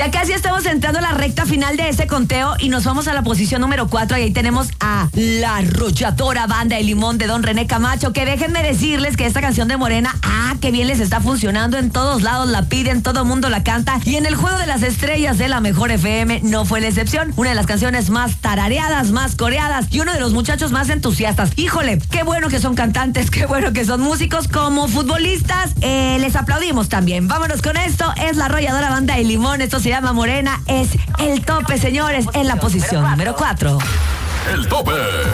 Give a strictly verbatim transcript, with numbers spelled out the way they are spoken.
Ya casi estamos entrando a la recta final de este conteo y nos vamos a la posición número cuatro y ahí tenemos a la arrolladora Banda El Limón de don René Camacho, que déjenme decirles que esta canción de Morena, ah, qué bien les está funcionando, en todos lados la piden, todo mundo la canta y en el Juego de las Estrellas de la Mejor F M no fue la excepción. Una de las canciones más tarareadas, más coreadas y uno de los muchachos más entusiastas. Híjole, qué bueno que son cantantes, qué bueno que son músicos, como futbolistas, eh, les aplaudimos también. Vámonos con esto, es la arrolladora Banda El Limón, esto se llama Morena, es el tope, señores, en la posición número cuatro. El tope.